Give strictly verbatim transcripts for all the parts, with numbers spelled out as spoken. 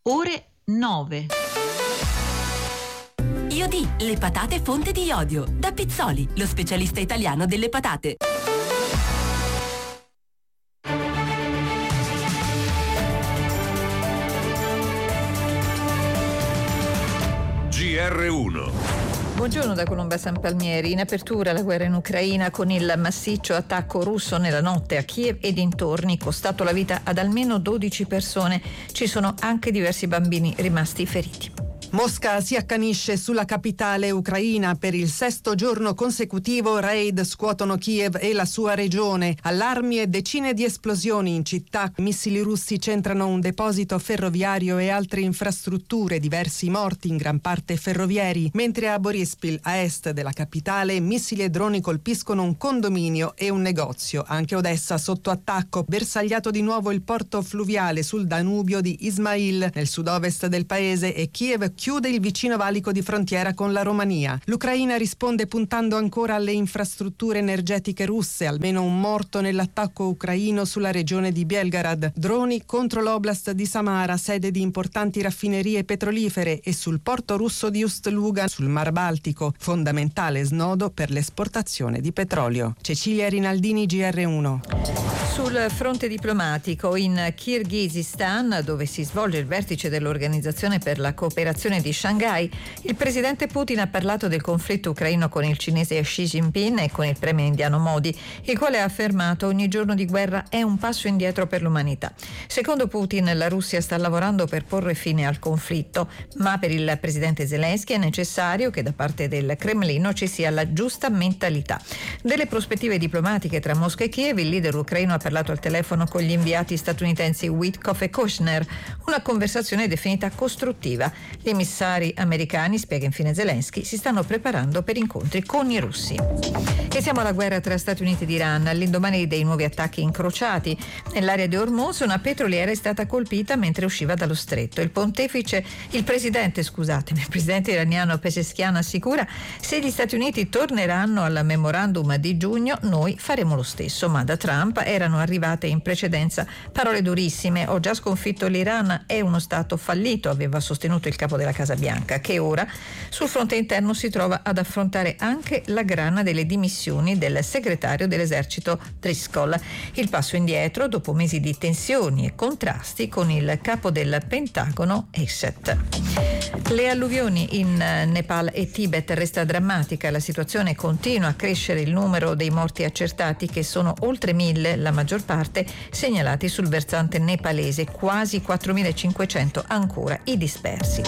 ore nove. Iodi, le patate fonte di iodio. Da Pizzoli, lo specialista italiano delle patate. G R uno. Buongiorno da Colomba San Palmieri. In apertura la guerra in Ucraina con il massiccio attacco russo nella notte a Kiev e dintorni, costato la vita ad almeno dodici persone. Ci sono anche diversi bambini rimasti feriti. Mosca si accanisce sulla capitale ucraina. Per il sesto giorno consecutivo raid scuotono Kiev e la sua regione. Allarmi e decine di esplosioni in città. Missili russi centrano un deposito ferroviario e altre infrastrutture, diversi morti in gran parte ferrovieri. Mentre a Borispil, a est della capitale, missili e droni colpiscono un condominio e un negozio. Anche Odessa sotto attacco. Bersagliato di nuovo il porto fluviale sul Danubio di Ismail, nel sud-ovest del paese, e Kiev chiude il vicino valico di frontiera con la Romania. L'Ucraina risponde puntando ancora alle infrastrutture energetiche russe, almeno un morto nell'attacco ucraino sulla regione di Belgorod, droni contro l'oblast di Samara, sede di importanti raffinerie petrolifere, e sul porto russo di Ust-Luga sul Mar Baltico, fondamentale snodo per l'esportazione di petrolio. Cecilia Rinaldini, G R uno. Sul fronte diplomatico, in Kirghizistan, dove si svolge il vertice dell'Organizzazione per la cooperazione di Shanghai, il presidente Putin ha parlato del conflitto ucraino con il cinese Xi Jinping e con il premier indiano Modi, il quale ha affermato: ogni giorno di guerra è un passo indietro per l'umanità. Secondo Putin, la Russia sta lavorando per porre fine al conflitto, ma per il presidente Zelensky è necessario che da parte del Cremlino ci sia la giusta mentalità. Delle prospettive diplomatiche tra Mosca e Kiev, il leader ucraino ha parlato al telefono con gli inviati statunitensi Witkoff e Kushner, una conversazione definita costruttiva. Gli emissari americani, spiega infine Zelensky, si stanno preparando per incontri con i russi. E siamo alla guerra tra Stati Uniti ed Iran. All'indomani dei nuovi attacchi incrociati nell'area di Hormuz, una petroliera è stata colpita mentre usciva dallo stretto. Il pontefice, il presidente, scusatemi, il presidente iraniano Pezeshkian assicura: se gli Stati Uniti torneranno al memorandum di giugno, noi faremo lo stesso. Ma da Trump erano arrivate in precedenza parole durissime. Ho già sconfitto l'Iran, è uno stato fallito, aveva sostenuto il capo della Casa Bianca, che ora sul fronte interno si trova ad affrontare anche la grana delle dimissioni del segretario dell'esercito Driscoll. Il passo indietro dopo mesi di tensioni e contrasti con il capo del Pentagono Esset. Le alluvioni in Nepal e Tibet resta drammatica, la situazione continua a crescere, il numero dei morti accertati, che sono oltre mille, la maggior parte segnalati sul versante nepalese, quasi quattromilacinquecento ancora i dispersi.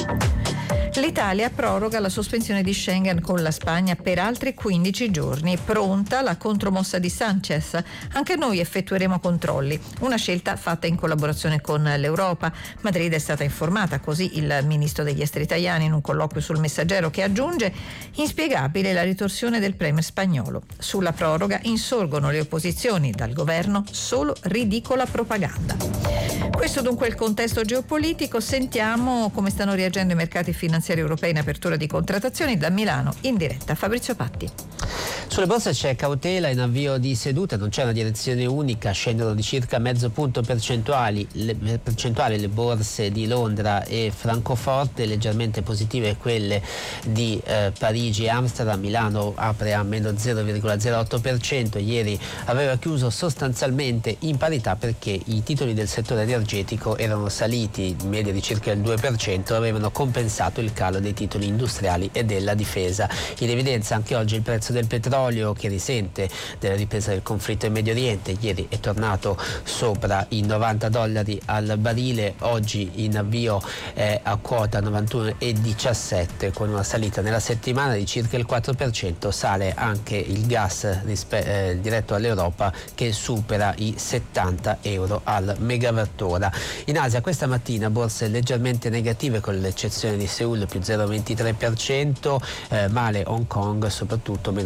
L'Italia proroga la sospensione di Schengen con la Spagna per altri quindici giorni. Pronta la contromossa di Sanchez. Anche noi effettueremo controlli. Una scelta fatta in collaborazione con l'Europa. Madrid è stata informata, così il ministro degli esteri italiano in un colloquio sul Messaggero, che aggiunge: inspiegabile la ritorsione del premier spagnolo. Sulla proroga insorgono le opposizioni, dal governo solo ridicola propaganda. Questo dunque è il contesto geopolitico. Sentiamo come stanno reagendo i mercati finanziari europei in apertura di contrattazioni. Da Milano in diretta Fabrizio Patti. Sulle borse c'è cautela in avvio di seduta, non c'è una direzione unica, scendono di circa mezzo punto percentuali le, percentuali le borse di Londra e Francoforte, leggermente positive quelle di eh, Parigi e Amsterdam. Milano apre a meno zero virgola zero otto per cento, ieri aveva chiuso sostanzialmente in parità perché i titoli del settore energetico erano saliti in media di circa il due per cento, avevano compensato il calo dei titoli industriali e della difesa. In evidenza anche oggi il prezzo del petrolio, che risente della ripresa del conflitto in Medio Oriente. Ieri è tornato sopra i novanta dollari al barile, oggi in avvio è a quota novantuno virgola diciassette con una salita nella settimana di circa il quattro per cento. Sale anche il gas rispe- eh, diretto all'Europa, che supera i settanta euro al megawattora. In Asia questa mattina borse leggermente negative, con l'eccezione di Seoul più zero virgola ventitré per cento, eh, male Hong Kong soprattutto meno zero virgola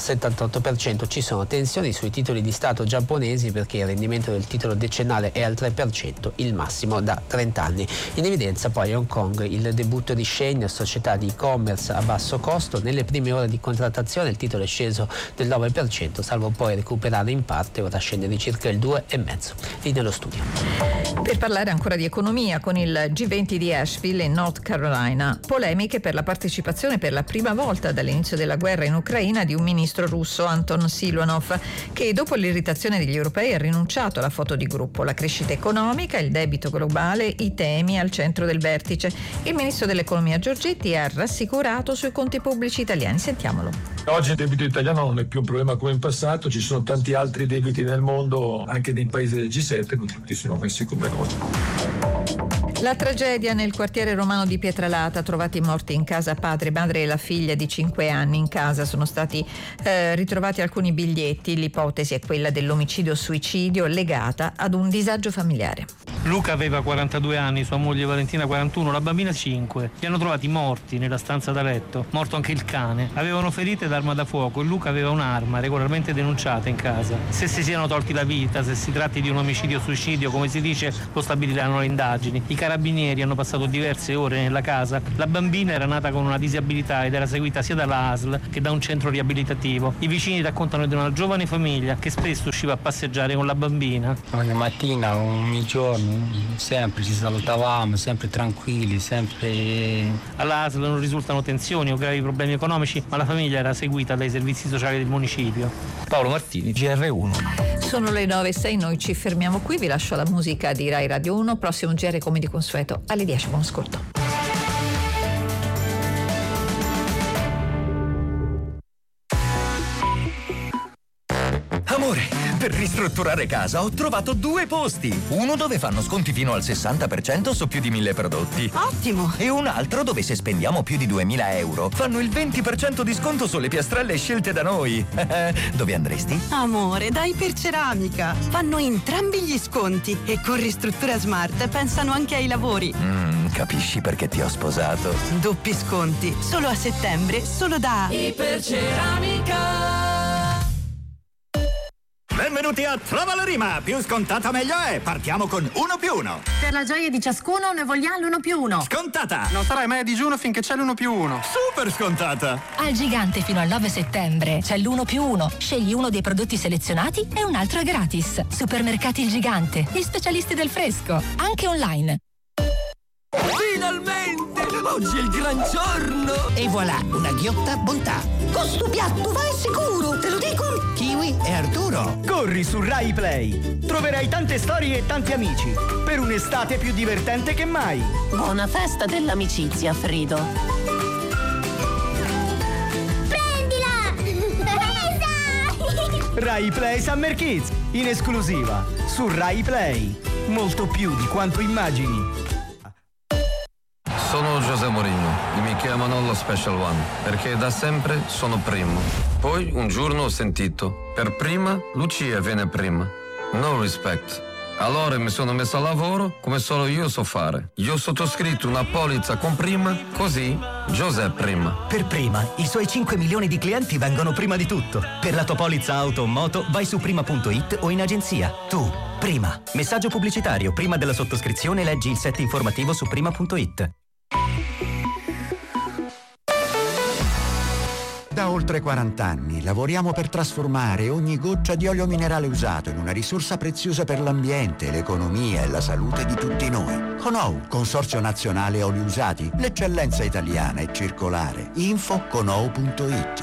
settantotto per cento. Ci sono tensioni sui titoli di Stato giapponesi perché il rendimento del titolo decennale è al tre per cento, il massimo da trenta anni. In evidenza poi a Hong Kong il debutto di Shein, società di e-commerce a basso costo. Nelle prime ore di contrattazione il titolo è sceso del nove per cento, salvo poi recuperare in parte, ora scende di circa il due virgola cinque per cento. Lì nello studio. Per parlare ancora di economia, con il G venti di Asheville in North Carolina, polemiche per la partecipazione per la prima volta dall'inizio della guerra in Ucraina di un ministro russo, Anton Silonov, che dopo l'irritazione degli europei ha rinunciato alla foto di gruppo. La crescita economica, il debito globale, i temi al centro del vertice. Il ministro dell'economia Giorgetti ha rassicurato sui conti pubblici italiani. Sentiamolo. Oggi il debito italiano non è più un problema come in passato, ci sono tanti altri debiti nel mondo, anche nei paesi del G sette, non tutti sono messi come noi. La tragedia nel quartiere romano di Pietralata, trovati morti in casa padre, madre e la figlia di cinque anni. In casa sono stati eh, ritrovati alcuni biglietti, l'ipotesi è quella dell'omicidio-suicidio legata ad un disagio familiare. Luca aveva quarantadue anni, sua moglie Valentina quarantuno, la bambina cinque. Li hanno trovati morti nella stanza da letto, morto anche il cane. Avevano ferite d'arma da fuoco e Luca aveva un'arma regolarmente denunciata in casa. Se si siano tolti la vita, se si tratti di un omicidio-suicidio, come si dice, lo stabiliranno le indagini. I carabinieri hanno passato diverse ore nella casa. La bambina era nata con una disabilità ed era seguita sia dalla A S L che da un centro riabilitativo. I vicini raccontano di una giovane famiglia che spesso usciva a passeggiare con la bambina. Ogni mattina, ogni giorno, sempre ci salutavamo, sempre tranquilli, sempre... Alla A S L non risultano tensioni o gravi problemi economici, ma la famiglia era seguita dai servizi sociali del municipio. Paolo Martini, G R uno. Sono le nove e sei, noi ci fermiamo qui, vi lascio la musica di Rai Radio uno, prossimo G R come di consueto alle dieci, buon ascolto. Amore, per ristrutturare casa ho trovato due posti. Uno dove fanno sconti fino al sessanta per cento su più di mille prodotti. Ottimo! E un altro dove se spendiamo più di duemila euro fanno il venti per cento di sconto sulle piastrelle scelte da noi. Dove andresti? Amore, da Iperceramica. Fanno entrambi gli sconti e con Ristruttura Smart pensano anche ai lavori. Mm, capisci perché ti ho sposato? Doppi sconti, solo a settembre, solo da Iperceramica. Benvenuti a Trova la Rima! Più scontata meglio è! Partiamo con uno più uno! Per la gioia di ciascuno ne vogliamo l'uno più uno! Scontata! Non sarai mai a digiuno finché c'è l'uno più uno! Super scontata! Al Gigante fino al nove settembre c'è l'uno più uno. Scegli uno dei prodotti selezionati e un altro è gratis. Supermercati Il Gigante, gli specialisti del fresco, anche online. Finalmente! Oggi è il gran giorno! E voilà, una ghiotta bontà. Questo piatto va sicuro, te lo dico! Kiwi e Arturo. Corri su Rai Play. Troverai tante storie e tanti amici. Per un'estate più divertente che mai. Buona festa dell'amicizia, Frido. Prendila! Presa! Rai Play Summer Kids, in esclusiva su Rai Play. Molto più di quanto immagini. Sono José Mourinho e mi chiamano lo Special One perché da sempre sono primo. Poi un giorno ho sentito, per prima Lucia viene prima. No respect. Allora mi sono messo a lavoro come solo io so fare. Io ho sottoscritto una polizza con prima, così José prima. Per prima, i suoi cinque milioni di clienti vengono prima di tutto. Per la tua polizza auto o moto vai su prima punto it o in agenzia. Tu, prima. Messaggio pubblicitario. Prima della sottoscrizione leggi il set informativo su prima punto it. Da oltre quaranta anni lavoriamo per trasformare ogni goccia di olio minerale usato in una risorsa preziosa per l'ambiente, l'economia e la salute di tutti noi. Conou, Consorzio Nazionale Oli Usati, l'eccellenza italiana e circolare. Info conou punto it.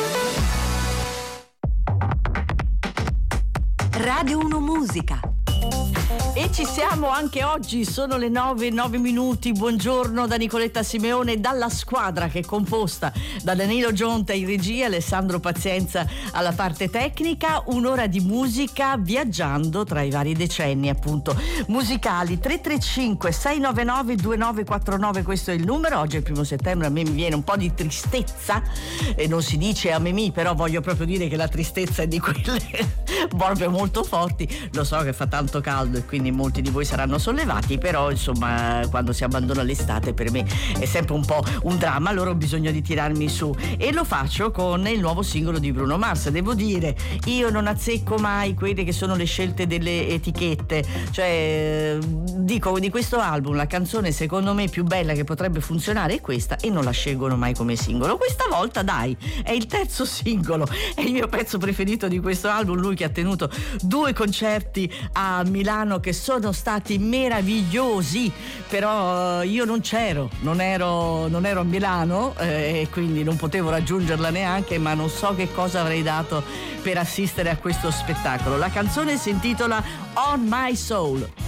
Radio uno Musica. E ci siamo anche oggi, sono le nove e nove minuti. Buongiorno da Nicoletta Simeone, dalla squadra che è composta da Danilo Gionta in regia, Alessandro Pazienza alla parte tecnica. Un'ora di musica viaggiando tra i vari decenni appunto musicali. Tre tre cinque sei nove nove due nove quattro nove, questo è il numero. Oggi è il primo settembre, a me mi viene un po' di tristezza e non si dice a Memì, però voglio proprio dire che la tristezza è di quelle proprio molto forti. Lo so che fa tanto caldo e quindi molto molti di voi saranno sollevati, però insomma quando si abbandona l'estate per me è sempre un po' un dramma, allora ho bisogno di tirarmi su e lo faccio con il nuovo singolo di Bruno Mars. Devo dire, io non azzecco mai quelle che sono le scelte delle etichette, cioè dico di questo album la canzone secondo me più bella che potrebbe funzionare è questa e non la scelgono mai come singolo. Questa volta dai, è il terzo singolo, è il mio pezzo preferito di questo album, lui che ha tenuto due concerti a Milano che sono stati meravigliosi, però io non c'ero, non ero, non ero a Milano eh, e quindi non potevo raggiungerla neanche, ma non so che cosa avrei dato per assistere a questo spettacolo. La canzone si intitola On My Soul.